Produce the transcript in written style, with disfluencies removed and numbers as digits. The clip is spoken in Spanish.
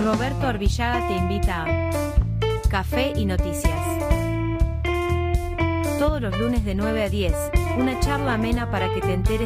Roberto Arvillaga te invita a Café y Noticias. Todos los lunes de 9 a 10, una charla amena para que te enteres